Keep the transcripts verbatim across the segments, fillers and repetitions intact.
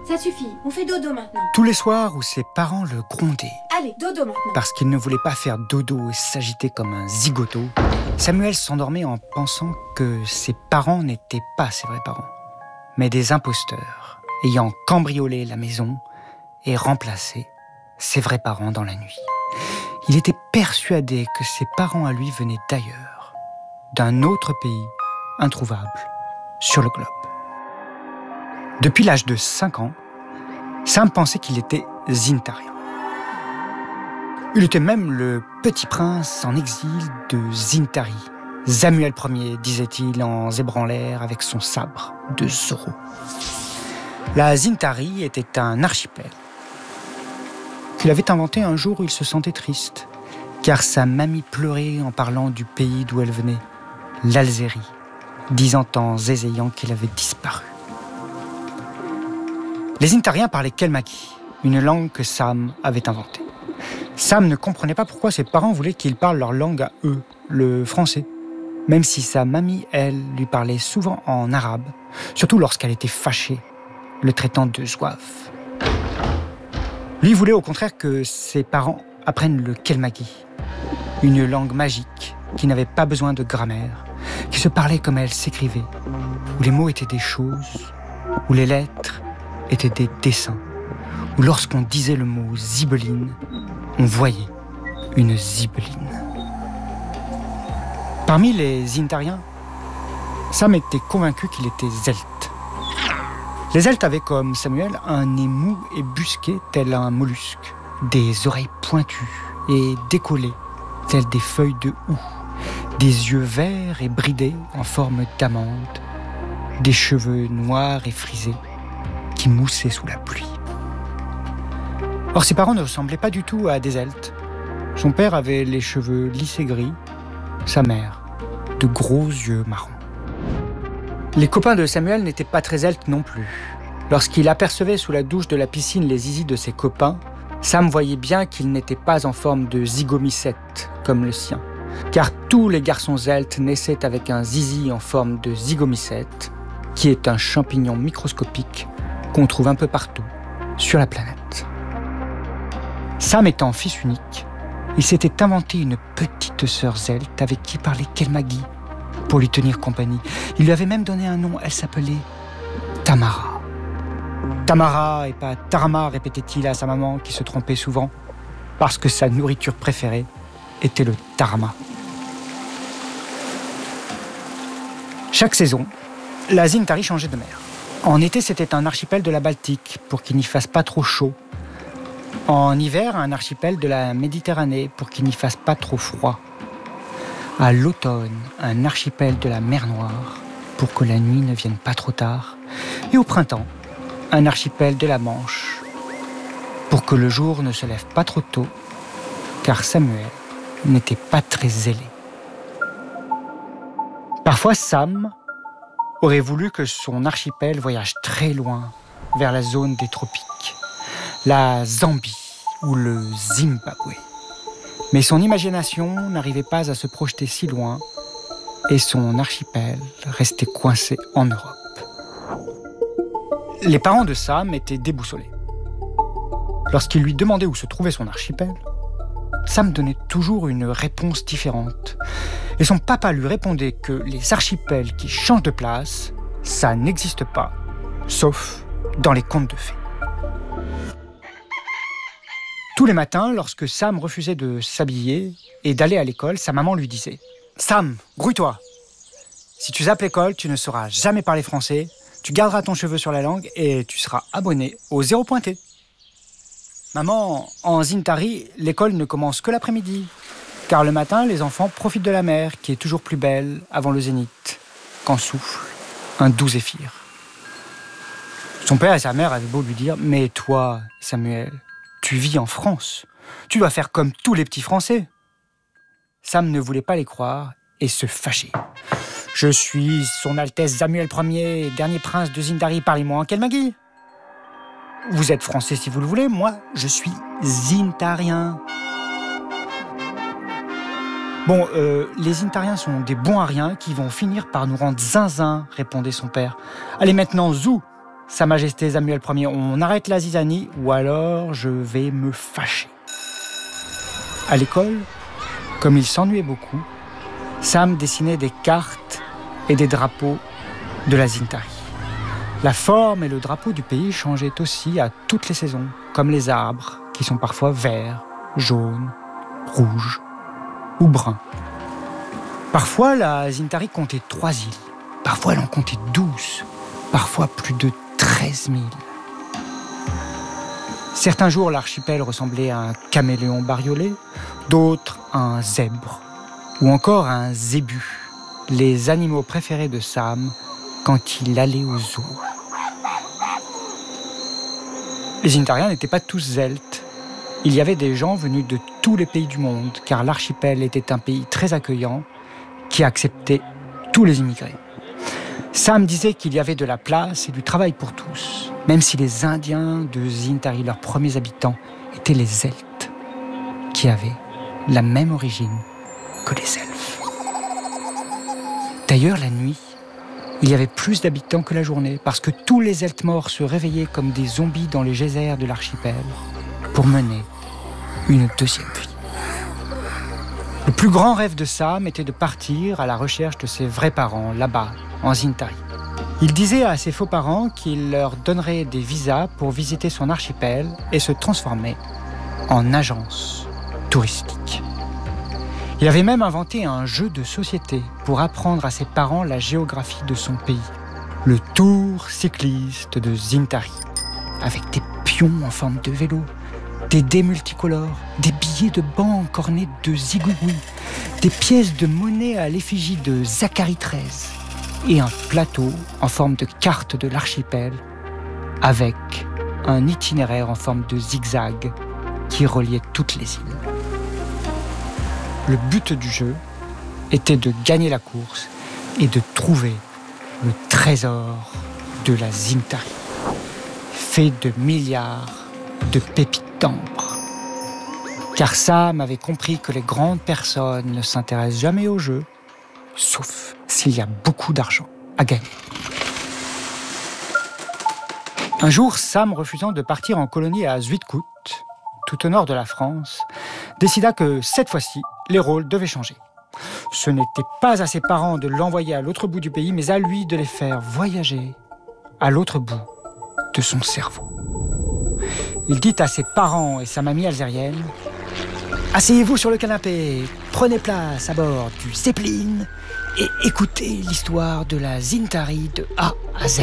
Ça suffit, on fait dodo maintenant. Tous les soirs où ses parents le grondaient, Allez, dodo maintenant. parce qu'il ne voulait pas faire dodo et s'agiter comme un zigoto, Samuel s'endormait en pensant que ses parents n'étaient pas ses vrais parents, mais des imposteurs ayant cambriolé la maison et remplacé ses vrais parents dans la nuit. Il était persuadé que ses parents à lui venaient d'ailleurs, d'un autre pays introuvable sur le globe. Depuis l'âge de cinq ans, Sam pensait qu'il était zintarien. Il était même le petit prince en exil de Zintari. Samuel Ier, disait-il en zébrant l'air avec son sabre de Zorro. La Zintari était un archipel qu'il avait inventé un jour où il se sentait triste, car sa mamie pleurait en parlant du pays d'où elle venait, l'Algérie, disant en zézayant qu'il avait disparu. Les Zintariens parlaient Kelmaki, une langue que Sam avait inventée. Sam ne comprenait pas pourquoi ses parents voulaient qu'il parle leur langue à eux, le français, même si sa mamie, elle, lui parlait souvent en arabe, surtout lorsqu'elle était fâchée, le traitant de zouave. Lui voulait au contraire que ses parents apprennent le Kelmaki, une langue magique qui n'avait pas besoin de grammaire, qui se parlait comme elle s'écrivait, où les mots étaient des choses, où les lettres étaient des dessins, où lorsqu'on disait le mot zibeline, on voyait une zibeline. Parmi les Zintariens, Sam était convaincu qu'il était zelte. Les Celtes avaient, comme Samuel, un nez mou et busqué tel un mollusque, des oreilles pointues et décollées telles des feuilles de houx, des yeux verts et bridés en forme d'amande, des cheveux noirs et frisés qui moussaient sous la pluie. Or, ses parents ne ressemblaient pas du tout à des Celtes. Son père avait les cheveux lisses et gris, sa mère, de gros yeux marrons. Les copains de Samuel n'étaient pas très Celtes non plus. Lorsqu'il apercevait sous la douche de la piscine les zizis de ses copains, Sam voyait bien qu'il n'était pas en forme de zygomycète comme le sien, car tous les garçons Celtes naissaient avec un zizi en forme de zygomycète, qui est un champignon microscopique qu'on trouve un peu partout sur la planète. Sam étant fils unique, il s'était inventé une petite sœur zelte avec qui parlait Kelmagi pour lui tenir compagnie. Il lui avait même donné un nom, elle s'appelait Tamara. Tamara et pas Tarama, répétait-il à sa maman qui se trompait souvent, parce que sa nourriture préférée était le tarama. Chaque saison, la Zintari changeait de mer. En été, c'était un archipel de la Baltique pour qu'il n'y fasse pas trop chaud. En hiver, un archipel de la Méditerranée pour qu'il n'y fasse pas trop froid. À l'automne, un archipel de la mer Noire pour que la nuit ne vienne pas trop tard. Et au printemps, un archipel de la Manche pour que le jour ne se lève pas trop tôt, car Samuel n'était pas très zélé. Parfois, Sam aurait voulu que son archipel voyage très loin vers la zone des tropiques, la Zambie ou le Zimbabwe. Mais son imagination n'arrivait pas à se projeter si loin et son archipel restait coincé en Europe. Les parents de Sam étaient déboussolés. Lorsqu'il lui demandait où se trouvait son archipel, Sam donnait toujours une réponse différente. Et son papa lui répondait que les archipels qui changent de place, ça n'existe pas, sauf dans les contes de fées. Tous les matins, lorsque Sam refusait de s'habiller et d'aller à l'école, sa maman lui disait « Sam, grouille-toi. Si tu zappes l'école, tu ne sauras jamais parler français, tu garderas ton cheveu sur la langue et tu seras abonné au zéro pointé. » Maman, en Zintari, l'école ne commence que l'après-midi, car le matin, les enfants profitent de la mer, qui est toujours plus belle avant le zénith, quand souffle un doux zéphyr. Son père et sa mère avaient beau lui dire « Mais toi, Samuel, tu vis en France, tu dois faire comme tous les petits Français. » Sam ne voulait pas les croire et se fâchait. « Je suis son Altesse Samuel Ier, dernier prince de Zintari, parlez-moi en Kelmagi. Vous êtes français si vous le voulez, moi, je suis zintarien. » Bon, euh, les Zintariens sont des bons à rien qui vont finir par nous rendre zinzin, répondait son père. Allez maintenant, zou, Sa Majesté Samuel Ier, on arrête la zizanie ou alors je vais me fâcher. À l'école, comme il s'ennuyait beaucoup, Sam dessinait des cartes et des drapeaux de la Zintari. La forme et le drapeau du pays changeaient aussi à toutes les saisons, comme les arbres, qui sont parfois verts, jaunes, rouges ou bruns. Parfois, la Zintari comptait trois îles, parfois elle en comptait douze, parfois plus de treize mille. Certains jours, l'archipel ressemblait à un caméléon bariolé, d'autres à un zèbre, ou encore à un zébu, les animaux préférés de Sam quand il allait au zoo. Les Zintariens n'étaient pas tous zeltes. Il y avait des gens venus de tous les pays du monde, car l'archipel était un pays très accueillant qui acceptait tous les immigrés. Sam disait qu'il y avait de la place et du travail pour tous, même si les Indiens de Zintari, leurs premiers habitants, étaient les Celtes, qui avaient la même origine que les Elfes. D'ailleurs, la nuit, il y avait plus d'habitants que la journée, parce que tous les Celtes morts se réveillaient comme des zombies dans les geysers de l'archipel pour mener une deuxième vie. Le plus grand rêve de Sam était de partir à la recherche de ses vrais parents, là-bas, en Zintari. Il disait à ses faux parents qu'il leur donnerait des visas pour visiter son archipel et se transformer en agence touristique. Il avait même inventé un jeu de société pour apprendre à ses parents la géographie de son pays, le Tour cycliste de Zintari, avec des pions en forme de vélo, des dés multicolores, des billets de banque ornés de zigouigouis, des pièces de monnaie à l'effigie de Zacharie treize et un plateau en forme de carte de l'archipel avec un itinéraire en forme de zigzag qui reliait toutes les îles. Le but du jeu était de gagner la course et de trouver le trésor de la Zintari, fait de milliards de pépites d'ambre. Car Sam avait compris que les grandes personnes ne s'intéressent jamais au jeu, sauf s'il y a beaucoup d'argent à gagner. Un jour, Sam, refusant de partir en colonie à Zuidcote, tout au nord de la France, décida que cette fois-ci, les rôles devaient changer. Ce n'était pas à ses parents de l'envoyer à l'autre bout du pays, mais à lui de les faire voyager à l'autre bout de son cerveau. Il dit à ses parents et sa mamie algérienne « Asseyez-vous sur le canapé, prenez place à bord du Zeppelin et écoutez l'histoire de la Zintari de A à Z. »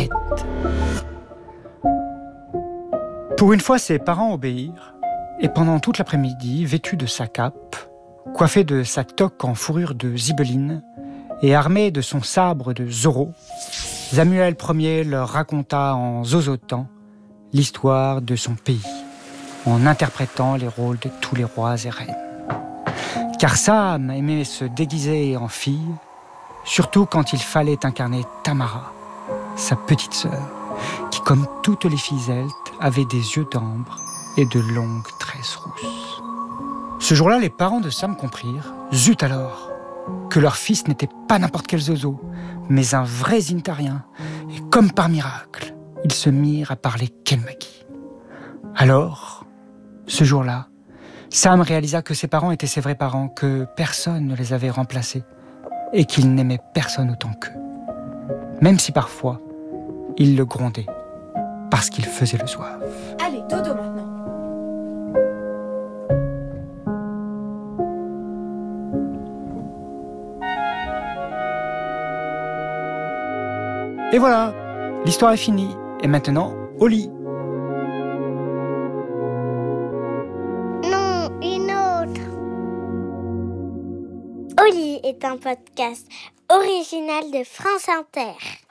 Pour une fois, ses parents obéirent, et pendant toute l'après-midi, vêtu de sa cape, coiffé de sa toque en fourrure de zibeline et armé de son sabre de Zorro, Samuel Ier leur raconta en zozotant l'histoire de son pays, en interprétant les rôles de tous les rois et reines. Car Sam aimait se déguiser en fille, surtout quand il fallait incarner Tamara, sa petite sœur, qui, comme toutes les filles zeltes, avait des yeux d'ambre et de longues tresses rousses. Ce jour-là, les parents de Sam comprirent, zut alors, que leur fils n'était pas n'importe quel zozo, mais un vrai Zintarien, et comme par miracle, ils se mirent à parler Kelmaki. Alors, ce jour-là, Sam réalisa que ses parents étaient ses vrais parents, que personne ne les avait remplacés, et qu'ils n'aimaient personne autant qu'eux. Même si parfois, ils le grondaient, parce qu'il faisait le zouave. Allez, dodo maintenant. Et voilà, l'histoire est finie. Et maintenant, au lit. Non, une autre. Au lit est un podcast original de France Inter.